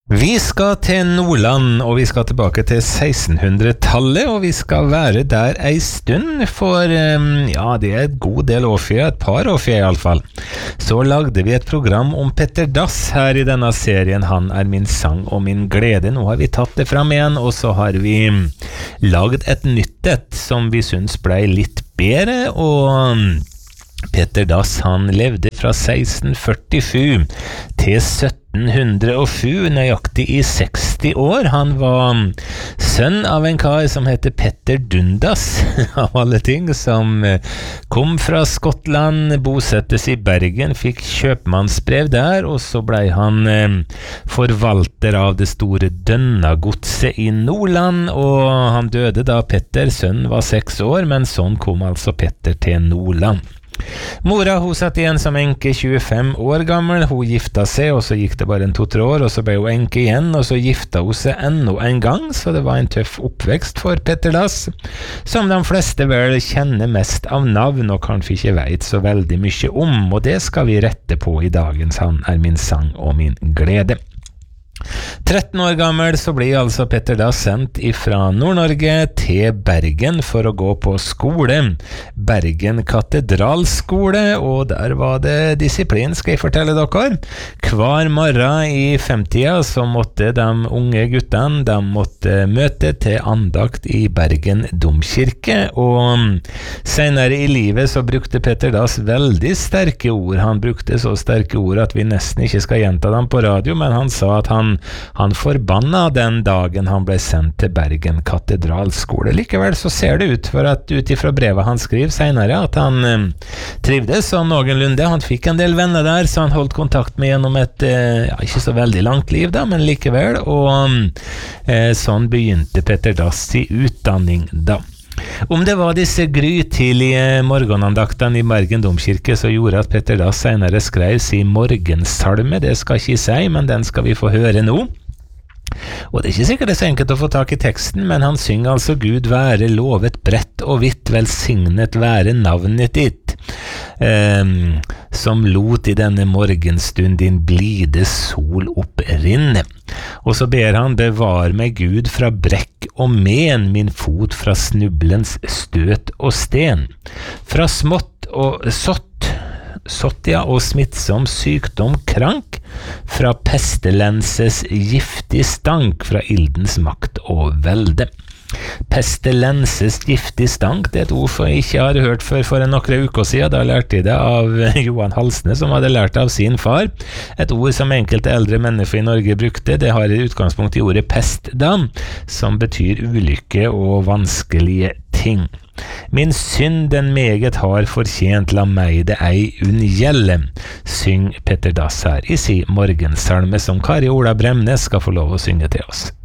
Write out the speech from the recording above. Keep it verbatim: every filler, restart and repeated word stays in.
Vi skal til Nordland, og vi skal tilbake til sekstenhundretallet, og vi skal være der ei stund, for ja, det er et god del år siden, et par år siden i alle fall. Så lagde vi et program om Petter Dass her i denne serien Han er min sang og min glede. Nå har vi tatt det fram igjen, og så har vi lagd et nytt et som vi synes ble litt bedre, og Petter Dass han levde fra seksten førtisju til sytten hundre og sju, nøyaktig i seksti år. Han var sønn av en kar som heter Petter Dundas, av alle ting, som kom fra Skottland, bosettes i Bergen, fikk kjøpmannsbrev der, og så ble han eh, forvalter av det store Dønnagodset i Nordland, og han døde da Petter, sønnen var seks år, men sånn kom altså Petter til Nordland. Mora, hun satt igjen som enke tjuefem år gammel, hun gifta seg, og så gikk det bare en to-tre år, og så ble hun enke igjen, og så gifta hun seg enda en gang, så det var en tøff oppvekst for Petter Dass, som de fleste vel kjenner mest av navn, og kanskje ikke vet så veldig mye om, og det skal vi rette på i dagens Han er min sang og min glede. tretten år gammel så blir altså Petter Dass sendt ifra Nord-Norge til Bergen for å gå på skole. Bergen katedralskole, og der var det disiplin, skal jeg fortelle dere. Hver morgen i femtida så måtte de unge guttene, de måtte møte til andakt i Bergen domkirke, og senere i livet så brukte Petter Dass veldig sterke ord. Han brukte så sterke ord at vi nesten ikke skal gjenta dem på radio, men han sa at han Han forbanna den dagen han ble sendt til Bergen katedralskole. Likevel så ser det ut for at ut ifra brevet han skriver senere at han eh, trivdes sånn noenlunde. Han fikk en del venner der, så han holdt kontakt med gjennom et eh, ja, ikke så veldig langt liv da, men likevel, og eh, sånn begynte Petter Dass i utdanning da. Om det var disse grytidlige morgenandaktene i Bergen domkirke som gjorde at Petter Dass senere skrev sin morgensalme, det skal ikke jeg si, men den skal vi få høre nå. Og det er ikke sikkert det er så enkelt å få tak i teksten, men han synger altså Gud være lovet bredt og vidt, velsignet være navnet ditt, um, som lot i denne morgenstund din blide sol opprinne. Og så ber han, bevar meg Gud fra brekk og men, min fot fra snublens støt og sten, fra smått og sått, sottja og smittsom sykdom krank, fra pestilenses giftig stank, fra ildens makt og velde. Pestilenses giftig stank, det er et ord som jeg ikke har hørt før for en noen uker siden. Da lærte jeg det av Johan Halsne, som hadde lært av sin far. Et ord som enkelte eldre mennesker i Norge brukte, det har i utgangspunkt i ordet pest da, som betyr ulykke og vanskelige ting. Min synd den meget har fortjent, la meg det ei unngjelde, syng Petter Dass her i si morgensalme, som Kari Ola Bremnes skal få lov å synge til oss.